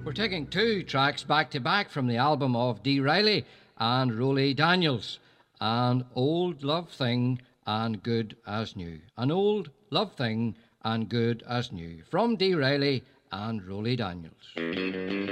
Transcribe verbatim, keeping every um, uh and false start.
We're taking two tracks back to back from the album of Dee Riley and Roly Daniels. An Old Love Thing and Good as New. An Old Love Thing and Good as New. From Dee Riley and Roly Daniels.